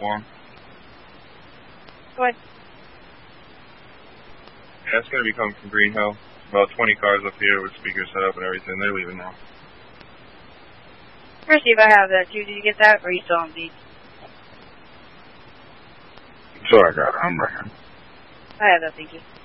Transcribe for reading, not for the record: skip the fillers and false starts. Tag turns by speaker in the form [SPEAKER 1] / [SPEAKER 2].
[SPEAKER 1] for them.
[SPEAKER 2] Go ahead.
[SPEAKER 1] Yeah, it's going to be coming from Green Hill. About 20 cars up here with speakers set up and everything. They're leaving now.
[SPEAKER 2] First, see if I have that too. Did you get that, or are you still on beat?
[SPEAKER 1] So I got it. I'm ready.
[SPEAKER 2] I have that, thank you.